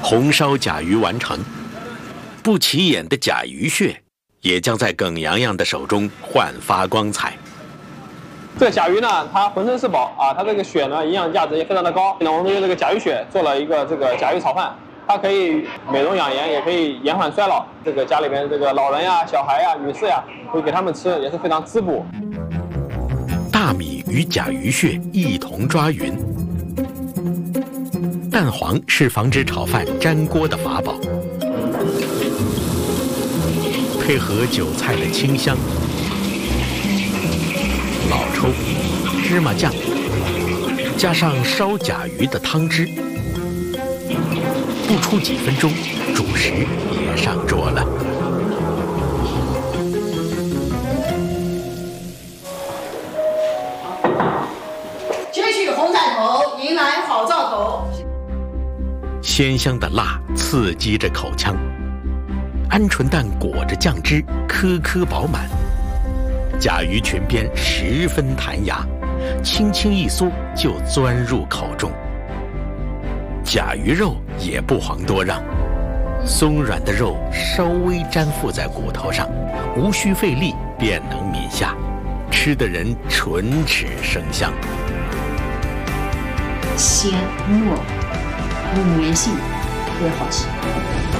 红烧甲鱼完成，不起眼的甲鱼血也将在耿洋洋的手中焕发光彩。 这个甲鱼呢，它浑身是宝啊，它这个血呢，营养价值也非常的高。那我们用这个甲鱼血做了一个这个甲鱼炒饭，它可以美容养颜，也可以延缓衰老。这个家里边这个老人呀、小孩呀、女士呀，会给他们吃，也是非常滋补。 大米与甲鱼血一同抓匀，蛋黄是防止炒饭粘锅的法宝，配合韭菜的清香。老抽、芝麻酱，加上烧甲鱼的汤汁，不出几分钟，主食也上桌了。 撅起红彩头，迎来好兆头。 鲜香的辣刺激着口腔，鹌鹑蛋裹着酱汁，颗颗饱满。甲鱼裙边十分弹牙，轻轻一嗦就钻入口中。甲鱼肉也不遑多让，松软的肉稍微粘附在骨头上，无需费力便能抿下，吃的人唇齿生香。 鲜糯，有粘性，特别好吃。